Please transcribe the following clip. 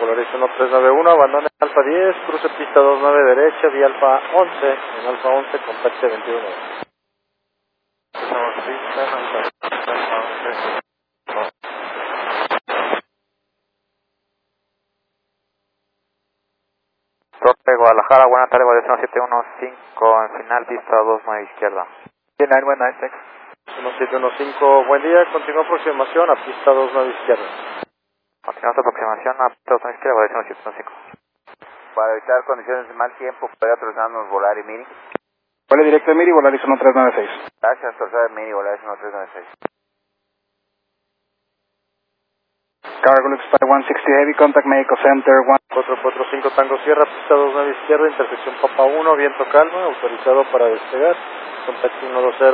Polaris 1391, abandone Alfa 10, cruce pista 29 derecha, vía Alfa 11, en Alfa 11, contacte 21. Estamos pista, Alfa 11. Torre Guadalajara, buenas tardes, Guadalajara 715, en final, pista 29 izquierda. 919, 1715, buen día, continúa aproximación a pista 29 izquierda. Continuamos aproximación a pista 29 izquierda, Guadalajara 715. Para evitar condiciones de mal tiempo, puede autorizarnos volar y Miri. Vuelo directo de Miri, Volaris 1396. Gracias, autorizar de Miri, Volaris 1396. Cargo Lux 160 Heavy, contact Médico Center 445 Tango Sierra, pista 29 izquierda, intersección Papa 1, viento calma, autorizado para despegar, contacto 120.